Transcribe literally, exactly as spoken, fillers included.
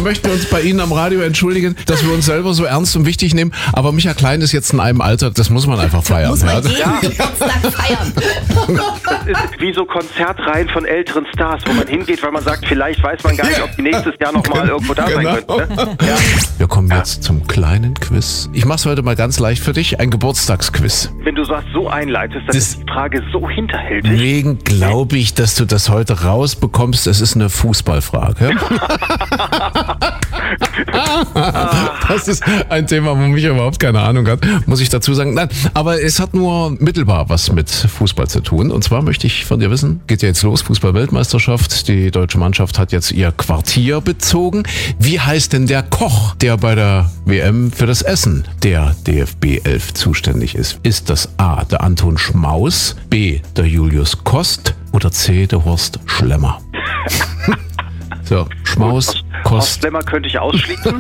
möchten uns bei Ihnen am Radio entschuldigen, dass wir uns selber so ernst und wichtig nehmen. Aber Micha Klein ist jetzt in einem Alter, das muss man einfach feiern. Muss man ja? jeden Ja. Geburtstag feiern. Das ist wie so Konzertreihen von älteren Stars, wo man hingeht, weil man sagt, vielleicht weiß man gar nicht, ob die nächstes Jahr nochmal irgendwo da Genau. sein könnten. Ne? Ja. Wir kommen jetzt zum kleinen Quiz. Ich mach's heute mal ganz leicht für dich. Ein Geburtstagsquiz. Wenn du sowas so einleitest, dann Das- ist die Frage so hinterhältig. Deswegen glaube ich, dass du das heute rausbekommst. Es ist eine Fußballfrage. Das ist ein Thema, wo mich überhaupt keine Ahnung hat, muss ich dazu sagen. Nein, aber es hat nur mittelbar was mit Fußball zu tun. Und zwar möchte ich von dir wissen, geht ja jetzt los, Fußball-Weltmeisterschaft. Die deutsche Mannschaft hat jetzt ihr Quartier bezogen. Wie heißt denn der Koch, der bei der W M für das Essen der D F B elf zuständig ist? Ist das A, der Anton Schmaus, B, der Julius Kost oder C, der Horst Schlemmer? So, Schmaus, Horst Kost. Lemmer könnte ich ausschließen.